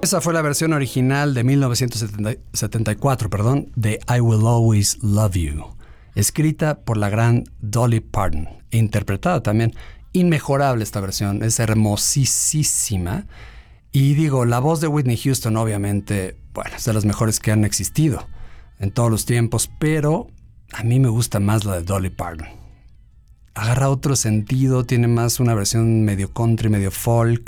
Esa fue la versión original de 1974, de I Will Always Love You, escrita por la gran Dolly Parton e interpretada también. Inmejorable esta versión, es hermosísima. Y digo, la voz de Whitney Houston obviamente, bueno, es de las mejores que han existido en todos los tiempos, pero a mí me gusta más la de Dolly Parton. Agarra otro sentido, tiene más una versión medio country, medio folk,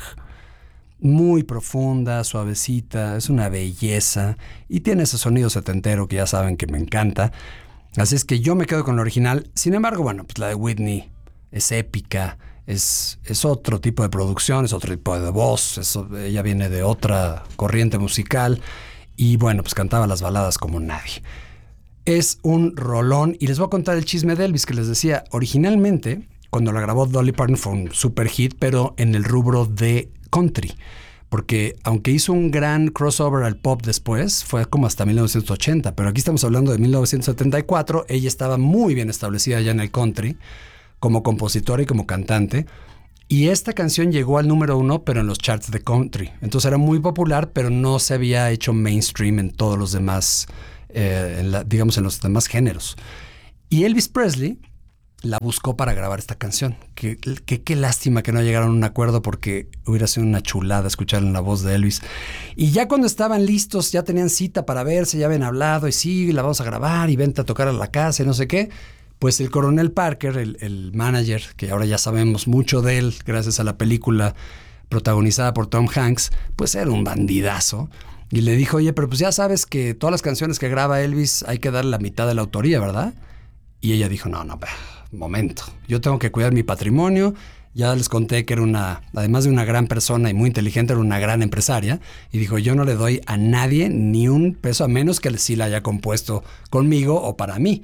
muy profunda, suavecita, es una belleza y tiene ese sonido setentero que ya saben que me encanta. Así es que yo me quedo con la original. Sin embargo, bueno, pues la de Whitney es épica, es otro tipo de producción, es otro tipo de voz, ella viene de otra corriente musical y bueno, pues cantaba las baladas como nadie. Es un rolón y les voy a contar el chisme de Elvis que les decía. Originalmente, cuando la grabó Dolly Parton fue un super hit, pero en el rubro de country. Porque aunque hizo un gran crossover al pop después, fue como hasta 1980, pero aquí estamos hablando de 1974, ella estaba muy bien establecida ya en el country, como compositora y como cantante, y esta canción llegó al número 1, pero en los charts de country. Entonces era muy popular, pero no se había hecho mainstream en todos los demás, en los demás géneros. Y Elvis Presley la buscó para grabar esta canción. Qué lástima que no llegaron a un acuerdo porque hubiera sido una chulada escuchar en la voz de Elvis. Y ya cuando estaban listos, ya tenían cita para verse, ya habían hablado y sí, la vamos a grabar y vente a tocar a la casa y no sé qué. Pues el coronel Parker, el manager, que ahora ya sabemos mucho de él gracias a la película protagonizada por Tom Hanks, pues era un bandidazo. Y le dijo, oye, pero pues ya sabes que todas las canciones que graba Elvis hay que darle la mitad de la autoría, ¿verdad? Y ella dijo, no, momento, yo tengo que cuidar mi patrimonio. Ya les conté que era además de una gran persona y muy inteligente, era una gran empresaria. Y dijo, yo no le doy a nadie ni un peso a menos que sí la haya compuesto conmigo o para mí.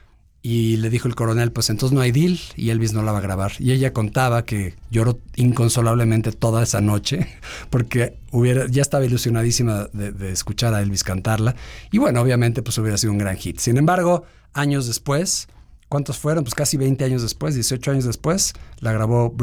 Y le dijo el coronel, pues entonces no hay deal y Elvis no la va a grabar. Y ella contaba que lloró inconsolablemente toda esa noche porque ya estaba ilusionadísima de escuchar a Elvis cantarla. Y bueno, obviamente pues hubiera sido un gran hit. Sin embargo, años después, ¿cuántos fueron? Pues casi 20 años después, 18 años después, la grabó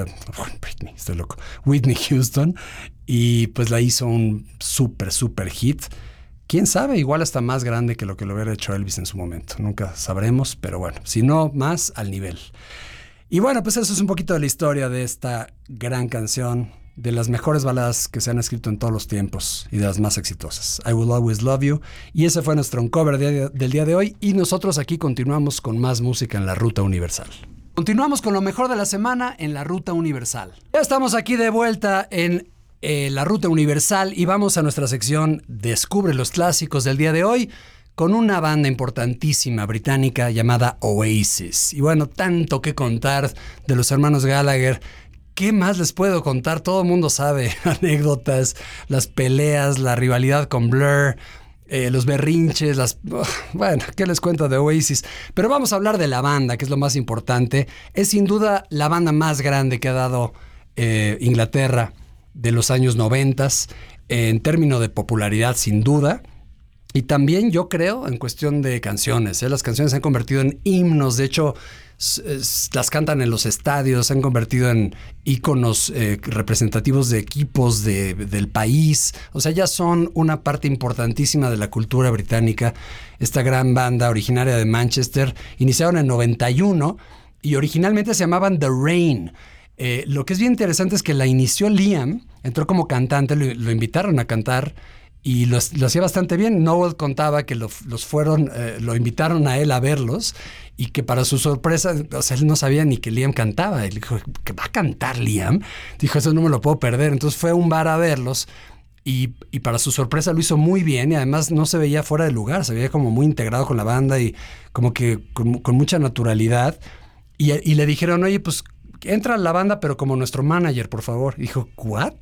Whitney Houston y pues la hizo un super hit. ¿Quién sabe? Igual hasta más grande que lo hubiera hecho Elvis en su momento. Nunca sabremos, pero bueno, si no, más al nivel. Y bueno, pues eso es un poquito de la historia de esta gran canción, de las mejores baladas que se han escrito en todos los tiempos y de las más exitosas. I Will Always Love You. Y ese fue nuestro uncover del día de hoy. Y nosotros aquí continuamos con más música en la Ruta Universal. Continuamos con lo mejor de la semana en la Ruta Universal. Ya estamos aquí de vuelta en la Ruta Universal y vamos a nuestra sección Descubre los clásicos del día de hoy con una banda importantísima británica llamada Oasis. Y bueno, tanto que contar de los hermanos Gallagher. ¿Qué más les puedo contar? Todo el mundo sabe anécdotas, las peleas, la rivalidad con Blur, los berrinches, bueno, ¿qué les cuento de Oasis? Pero vamos a hablar de la banda, que es lo más importante. Es sin duda la banda más grande que ha dado Inglaterra de los años 90, en términos de popularidad, sin duda. Y también yo creo en cuestión de canciones. Las canciones se han convertido en himnos. De hecho, las cantan en los estadios, se han convertido en íconos representativos de equipos del país. O sea, ya son una parte importantísima de la cultura británica. Esta gran banda originaria de Manchester, iniciaron en 91 y originalmente se llamaban The Rain. Lo que es bien interesante es que la inició Liam, entró como cantante, lo invitaron a cantar y lo hacía bastante bien. Noel contaba que lo invitaron a él a verlos y que para su sorpresa, o sea, él no sabía ni que Liam cantaba. Él dijo, ¿que va a cantar Liam? Dijo, eso no me lo puedo perder. Entonces fue a un bar a verlos y para su sorpresa lo hizo muy bien y además no se veía fuera de lugar, se veía como muy integrado con la banda y como que con mucha naturalidad. Y le dijeron, oye, pues entra a la banda, pero como nuestro manager, por favor. Y dijo, ¿what?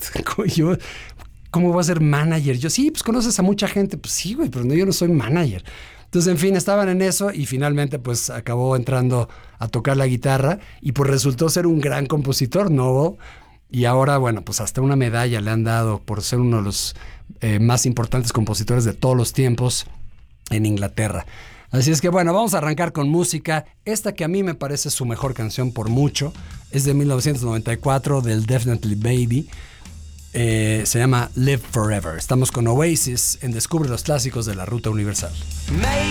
¿Cómo voy a ser manager? Yo, sí, pues conoces a mucha gente. Pues sí, güey, pero yo no soy manager. Entonces, en fin, estaban en eso y finalmente pues acabó entrando a tocar la guitarra y pues resultó ser un gran compositor, Noel. Y ahora, bueno, pues hasta una medalla le han dado por ser uno de los más importantes compositores de todos los tiempos en Inglaterra. Así es que bueno, vamos a arrancar con música. Esta que a mí me parece su mejor canción por mucho es de 1994 del Definitely Baby. Se llama Live Forever. Estamos con Oasis en Descubre los clásicos de la Ruta Universal.